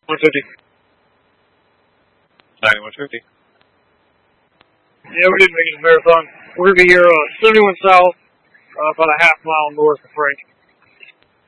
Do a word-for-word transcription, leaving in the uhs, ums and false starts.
one fifty. ninety-one fifty. Yeah, we didn't make it to Marathon. We're going to be here uh, seventy-one south, uh, about a half mile north of Frank.